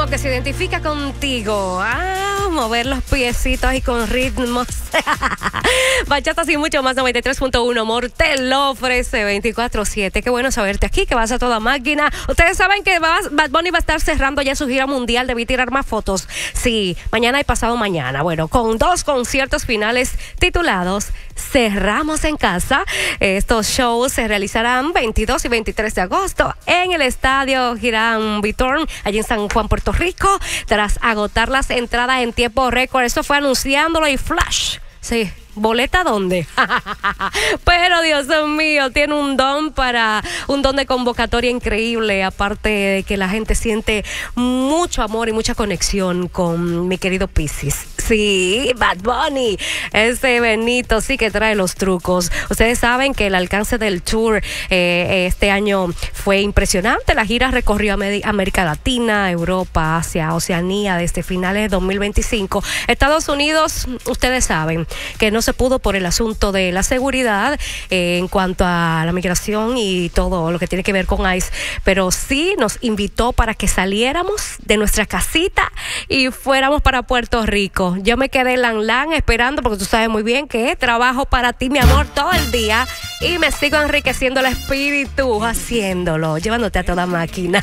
ritmo que se identifica contigo. Mover los piecitos y con ritmos. Bachata sin mucho más, 93.1 Amor te lo ofrece 24/7. Qué bueno saberte aquí, que vas a toda máquina. Ustedes saben que Bad Bunny va a estar cerrando ya su gira mundial. Debí tirar más fotos. Sí, mañana y pasado mañana. Bueno, con 2 conciertos finales titulados Cerramos en Casa. Estos shows se realizarán 22 y 23 de agosto en el estadio Girán Vitorn, allí en San Juan, Puerto Rico, tras agotar las entradas en tiempo récord. Eso fue anunciándolo y flash. Sí. ¿Boleta dónde? Pero Dios mío, tiene un don de convocatoria increíble, aparte de que la gente siente mucho amor y mucha conexión con mi querido Piscis. Sí, Bad Bunny, ese Benito sí que trae los trucos. Ustedes saben que el alcance del tour este año fue impresionante. La gira recorrió América Latina, Europa, Asia, Oceanía desde finales de 2025. Estados Unidos, ustedes saben que no se pudo por el asunto de la seguridad en cuanto a la migración y todo lo que tiene que ver con ICE, pero sí nos invitó para que saliéramos de nuestra casita y fuéramos para Puerto Rico. Yo me quedé esperando, porque tú sabes muy bien que trabajo para ti, mi amor, todo el día, y me sigo enriqueciendo el espíritu haciéndolo, llevándote a toda máquina.